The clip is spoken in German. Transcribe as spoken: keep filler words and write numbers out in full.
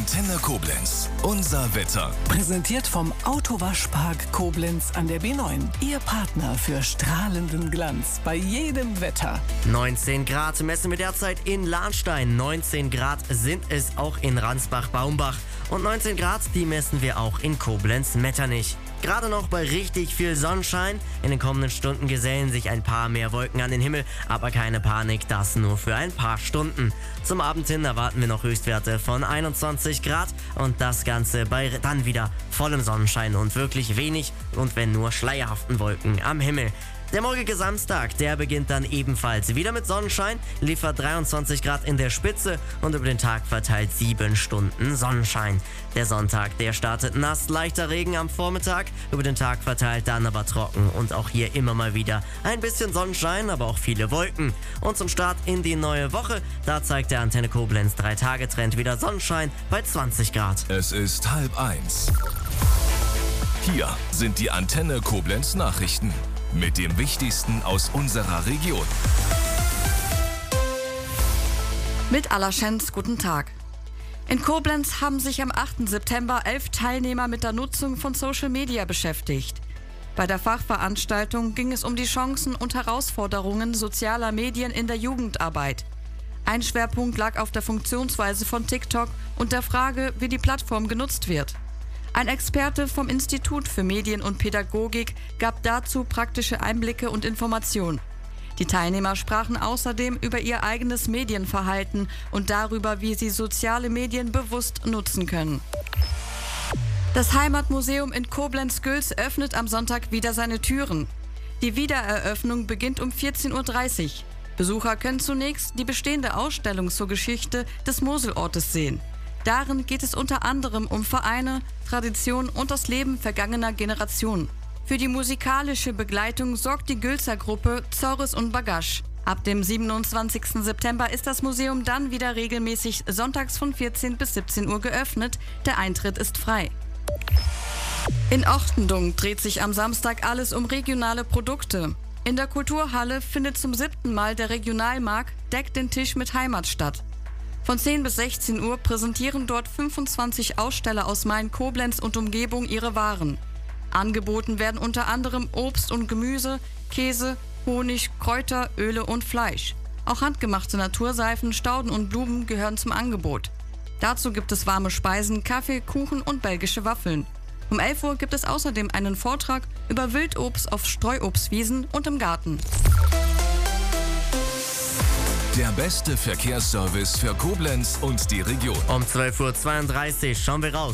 Antenne Koblenz. Unser Wetter. Präsentiert vom Autowaschpark Koblenz an der B neun. Ihr Partner für strahlenden Glanz bei jedem Wetter. neunzehn Grad messen wir derzeit in Lahnstein. neunzehn Grad sind es auch in Ransbach-Baumbach. Und neunzehn Grad, die messen wir auch in Koblenz-Metternich. Gerade noch bei richtig viel Sonnenschein. In den kommenden Stunden gesellen sich ein paar mehr Wolken an den Himmel, aber keine Panik, das nur für ein paar Stunden. Zum Abend hin erwarten wir noch Höchstwerte von einundzwanzig Grad und das Ganze bei dann wieder vollem Sonnenschein und wirklich wenig und wenn nur schleierhaften Wolken am Himmel. Der morgige Samstag, der beginnt dann ebenfalls wieder mit Sonnenschein, liefert dreiundzwanzig Grad in der Spitze und über den Tag verteilt sieben Stunden Sonnenschein. Der Sonntag, der startet nass, leichter Regen am Vormittag, über den Tag verteilt dann aber trocken und auch hier immer mal wieder ein bisschen Sonnenschein, aber auch viele Wolken. Und zum Start in die neue Woche, da zeigt der Antenne Koblenz drei Tage Trend wieder Sonnenschein bei zwanzig Grad. Es ist halb eins. Hier sind die Antenne Koblenz Nachrichten. Mit dem Wichtigsten aus unserer Region. Mit Allerschenz, guten Tag. In Koblenz haben sich am achten September elf Teilnehmer mit der Nutzung von Social Media beschäftigt. Bei der Fachveranstaltung ging es um die Chancen und Herausforderungen sozialer Medien in der Jugendarbeit. Ein Schwerpunkt lag auf der Funktionsweise von TikTok und der Frage, wie die Plattform genutzt wird. Ein Experte vom Institut für Medien und Pädagogik gab dazu praktische Einblicke und Informationen. Die Teilnehmer sprachen außerdem über ihr eigenes Medienverhalten und darüber, wie sie soziale Medien bewusst nutzen können. Das Heimatmuseum in Koblenz-Gülz öffnet am Sonntag wieder seine Türen. Die Wiedereröffnung beginnt um vierzehn Uhr dreißig. Besucher können zunächst die bestehende Ausstellung zur Geschichte des Moselortes sehen. Darin geht es unter anderem um Vereine, Tradition und das Leben vergangener Generationen. Für die musikalische Begleitung sorgt die Gülzer Gruppe Zorris und Bagasch. Ab dem siebenundzwanzigsten September ist das Museum dann wieder regelmäßig sonntags von vierzehn bis siebzehn Uhr geöffnet. Der Eintritt ist frei. In Ochtendung dreht sich am Samstag alles um regionale Produkte. In der Kulturhalle findet zum siebten Mal der Regionalmarkt Deck den Tisch mit Heimat statt. Von zehn bis sechzehn Uhr präsentieren dort fünfundzwanzig Aussteller aus Main-Koblenz und Umgebung ihre Waren. Angeboten werden unter anderem Obst und Gemüse, Käse, Honig, Kräuter, Öle und Fleisch. Auch handgemachte Naturseifen, Stauden und Blumen gehören zum Angebot. Dazu gibt es warme Speisen, Kaffee, Kuchen und belgische Waffeln. Um elf Uhr gibt es außerdem einen Vortrag über Wildobst auf Streuobstwiesen und im Garten. Der beste Verkehrsservice für Koblenz und die Region. Um zwölf Uhr zweiunddreißig schauen wir raus.